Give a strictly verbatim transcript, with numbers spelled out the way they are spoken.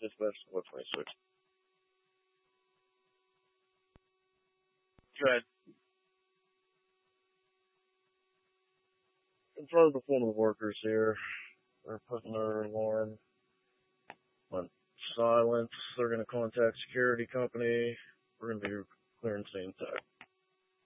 Dispatch one twenty-six. Good. Confirmed with one of the workers here. They're putting their alarm on silence. They're going to contact security company. We're going to be clearing scene tech.